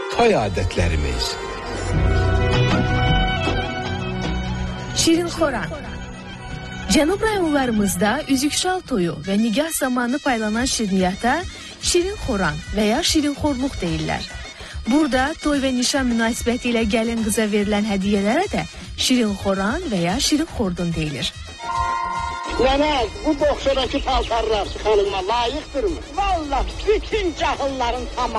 toy adetlerimiz. Şirinxoran. Cənub rayonlarımızda üzükşal toyu və nigah zamanı paylanan şirniyyata şirinxoran və ya şirinxorluq deyirlər. Burada toy və nişan münasibəti ilə gəlin qıza verilən hədiyyələrə də şirinxoran və ya şirinxordun deyilir. Nənə, bu boxçadakı paltarlar xanıma layiqdirmi? Vallahi bütün cahılların tamamı.